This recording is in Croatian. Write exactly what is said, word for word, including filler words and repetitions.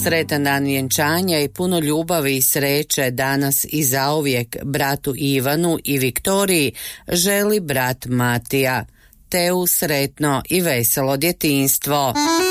Sretan dan vjenčanja i puno ljubavi i sreće danas i zauvijek bratu Ivanu i Viktoriji želi brat Matija. Teu sretno i veselo djetinjstvo.